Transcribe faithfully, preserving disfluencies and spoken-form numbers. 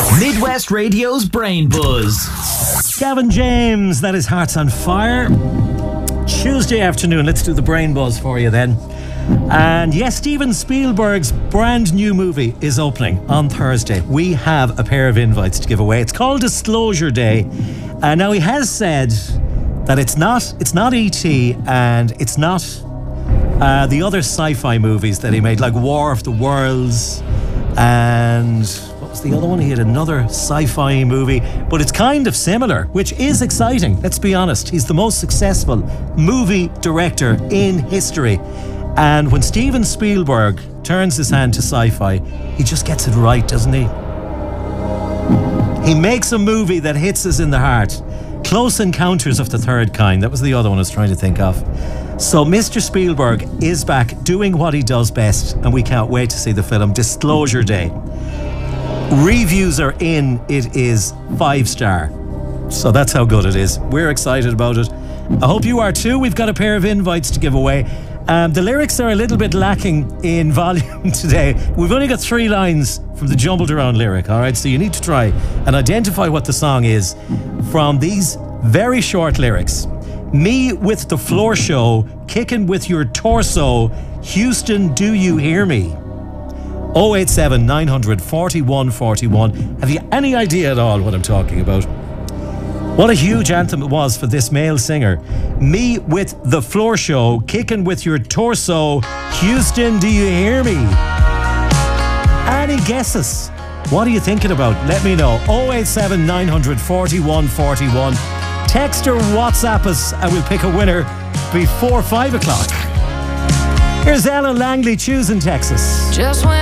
Midwest Radio's Brain Buzz. Gavin James, that is Hearts on Fire. Tuesday afternoon, let's do the Brain Buzz for you then. And yes, Steven Spielberg's brand new movie is opening on Thursday. We have a pair of invites to give away. It's called Disclosure Day. Uh, now, he has said that it's not it's not E T and it's not uh, the other sci-fi movies that he made, like War of the Worlds and what was the other one? He had another sci-fi movie, but it's kind of similar, which is exciting. Let's be honest. He's the most successful movie director in history. And when Steven Spielberg turns his hand to sci-fi, he just gets it right, doesn't he? He makes a movie that hits us in the heart. Close Encounters of the Third Kind. That was the other one I was trying to think of. So Mister Spielberg is back doing what he does best, and we can't wait to see the film Disclosure Day. Reviews are in. It is five star. So that's how good it is. We're excited about it. I hope you are too. We've got a pair of invites to give away. Um, the lyrics are a little bit lacking in volume today. We've only got three lines from the jumbled around lyric, all right? So you need to try and identify what the song is from these very short lyrics. Me with the floor show, kicking with your torso. Houston, do you hear me? oh eight seven, nine hundred, forty-one forty-one. Have you any idea at all what I'm talking about? What a huge anthem it was for this male singer. Me with the floor show, kicking with your torso. Houston, do you hear me? Any guesses? What are you thinking about? Let me know. oh eight seven, nine hundred, forty-one forty-one. Text or WhatsApp us and we'll pick a winner before five o'clock. Here's Ella Langley choosing Texas. Just when